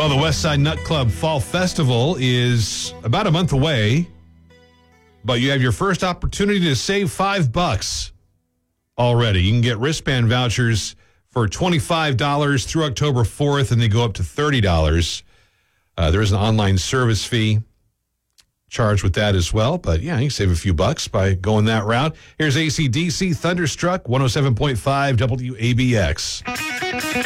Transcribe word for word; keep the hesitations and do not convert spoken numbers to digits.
Well, the West Side Nut Club Fall Festival is about a month away, but you have your first opportunity to save five bucks already. You can get wristband vouchers for twenty-five dollars through October fourth, and they go up to thirty dollars. Uh, there is an online service fee charged with that as well, but yeah, you can save a few bucks by going that route. Here's A C D C Thunderstruck, one oh seven point five W A B X.